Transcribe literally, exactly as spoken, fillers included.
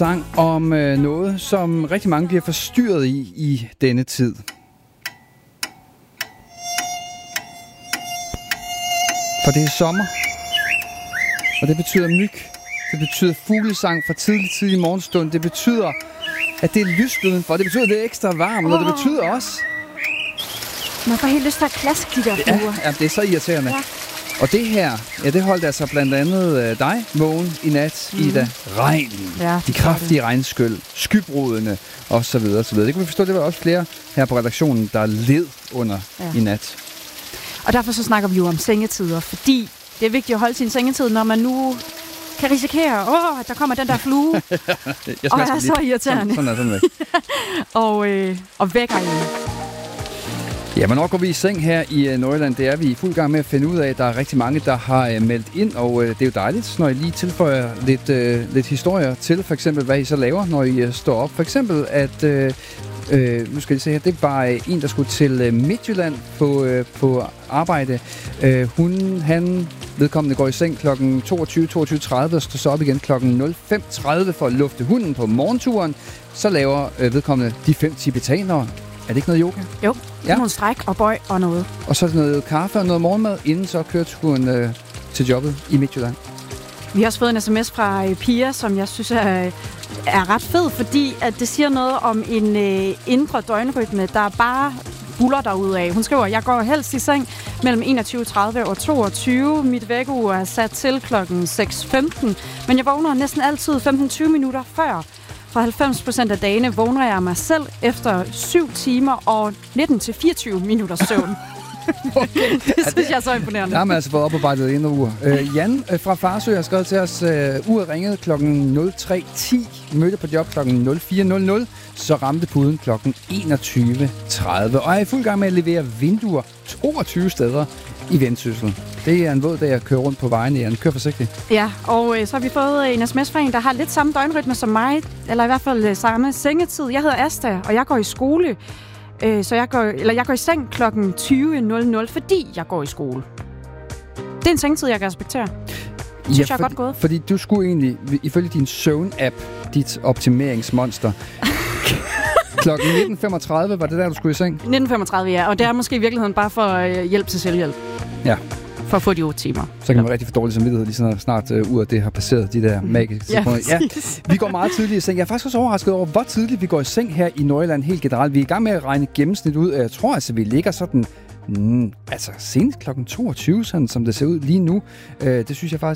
sang om øh, noget, som rigtig mange bliver forstyrret i i denne tid. For det er sommer, og det betyder myg. Det betyder fuglesang fra tidlig tidlig morgenstund. Det betyder, at det er lyst udenfor. Det betyder, at det er ekstra varmt, oh. og det betyder også... Man får helt lyst til at klaske de der fluer. Ja, ja, det er så irriterende. Ja. Og det her, ja, det holdt altså blandt andet øh, dig vågen i nat, mm. Ida. Regnen, ja, de kraftige det. regnskyld, skybrudene osv. osv. Det kan vi forstå, det var også flere her på redaktionen, der led under ja. i nat. Og derfor så snakker vi jo om sengetider, fordi det er vigtigt at holde sin sengetid, når man nu kan risikere, åh, at der kommer den der flue. Jeg og er så irriterende. Sådan, sådan er sådan væk. og, øh, og vækker en. Ja, hvornår går vi i seng her i Nordjylland? Det er vi i fuld gang med at finde ud af. Der er rigtig mange, der har øh, meldt ind, og øh, det er jo dejligt, når I lige tilføjer lidt, øh, lidt historier til, for eksempel, hvad I så laver, når I øh, står op. For eksempel, at... Øh, Øh, nu skal I se her, det var øh, en, der skulle til øh, Midtjylland på, øh, på arbejde. Øh, hun, han, vedkommende går i seng klokken toogtyve til toogtyve tredive og står så op igen klokken nul fem tredive for at lufte hunden på morgenturen. Så laver øh, vedkommende de fem tibetanere. Er det ikke noget yoga? Jo, ja. Nogle stræk og bøj og noget. Og så noget kaffe og noget morgenmad, inden så kører turen øh, til jobbet i Midtjylland. Vi har også fået en sms fra øh, Pia, som jeg synes er... er ret fed, fordi at det siger noget om en øh, indre døgnrytme, der bare buller derudad. Hun skriver, jeg går helst i seng mellem enogtyve tredive og toogtyve. Mit vækkeur er sat til klokken seks femten, men jeg vågner næsten altid femten til tyve minutter før. For halvfems procent af dagene vågner jeg mig selv efter syv timer og nitten til fireogtyve minutter søvn. Okay. Det synes det, jeg er så imponerende. Der har man altså fået oparbejdet ind og ur. Øh, Jan øh, fra Farsø har skrevet til os, øh, uret ringede klokken nul tre ti, mødte på job klokken nul fire nul nul, så ramte puden klokken enogtyve tredive, og er i fuld gang med at levere vinduer toogtyve steder i Vendsyssel. Det er en våd dag at køre rundt på vejen, Jan. Kør forsigtigt. Ja, og øh, så har vi fået en sms fra en, der har lidt samme døgnrytme som mig, eller i hvert fald øh, samme sengetid. Jeg hedder Asta, og jeg går i skole. Så jeg går, eller jeg går i seng klokken tyve nul nul, fordi jeg går i skole. Det er en sengetid, jeg kan respektere. Synes ja, for, jeg er godt gået. Fordi du skulle egentlig, ifølge din søvn-app, dit optimeringsmonster, klokken nitten femogtredive, var det der, du skulle i seng? nitten femogtredive, ja. Og det er måske i virkeligheden bare for øh, hjælp til selvhjælp. Ja. For at få de otte timer. Så kan man ja. rigtig få dårlig samvittighed, lige sådan snart uh, ud af det har passeret de der magiske sekunder. Ja, ja, vi går meget tidligt i seng. Jeg er faktisk også overrasket over, hvor tidligt vi går i seng her i Nordjylland helt generelt. Vi er i gang med at regne gennemsnit ud. Jeg tror altså, vi ligger sådan, mm, altså senest klokken toogtyve, sådan som det ser ud lige nu. Uh, det synes jeg faktisk